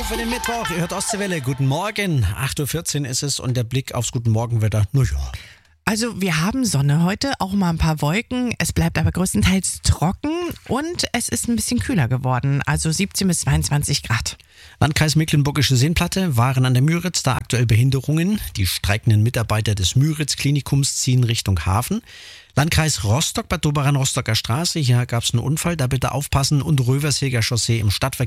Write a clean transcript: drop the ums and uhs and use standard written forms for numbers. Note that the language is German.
für den Mittwoch. Ihr hört Ostseewelle. Guten Morgen. 8.14 Uhr ist es und der Blick aufs Guten Morgenwetter. Naja. Also wir haben Sonne heute, auch mal ein paar Wolken. Es bleibt aber größtenteils trocken und es ist ein bisschen kühler geworden. Also 17 bis 22 Grad. Landkreis Mecklenburgische Seenplatte waren an der Müritz, da aktuell Behinderungen. Die streikenden Mitarbeiter des Müritz-Klinikums ziehen Richtung Hafen. Landkreis Rostock, Bad Doberan, Rostocker Straße. Hier gab es einen Unfall, da bitte aufpassen. Und Röversheger Chaussee im Stadtverkehr.